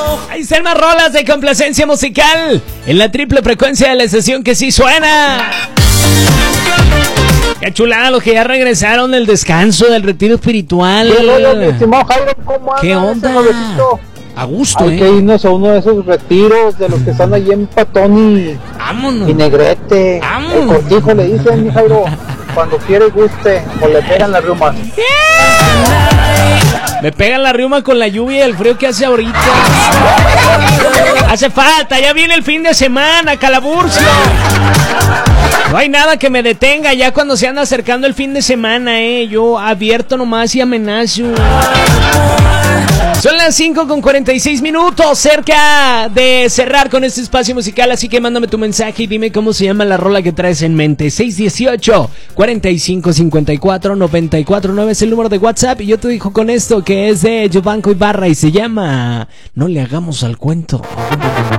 Ahí están más rolas de complacencia musical en la triple frecuencia de la estación que sí suena. Qué chulada los que ya regresaron del descanso, del retiro espiritual. ¿Qué rollo, mi estimado Jairo? ¿Cómo anda? ¿Qué onda? A gusto, Hay que irnos a uno de esos retiros de los que están allí en Patón y Negrete. Vámonos. El Cortijo le dicen, mi Jairo, cuando quiere y guste, o le pegan las riumas. Me pegan la riuma con la lluvia y el frío que hace ahorita. Hace falta, ya viene el fin de semana, Calaburcio. No hay nada que me detenga ya cuando se anda acercando el fin de semana, yo abierto nomás y amenazo. Son las 5:46, cerca de cerrar con este espacio musical, así que mándame tu mensaje y dime cómo se llama la rola que traes en mente. 618-4554-949 es el número de WhatsApp y yo te digo con esto que es de Giovanco Ibarra y se llama No le hagamos al cuento.